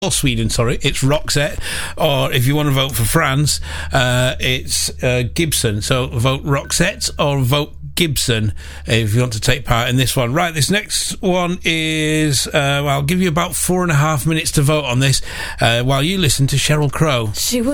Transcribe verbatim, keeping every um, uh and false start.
Or Sweden, sorry, it's Roxette. Or if you want to vote for France, uh, it's uh, Gibson. So vote Roxette or vote Gibson if you want to take part in this one. Right, this next one is, uh, well, I'll give you about four and a half minutes to vote on this uh, while you listen to Sheryl Crow. She was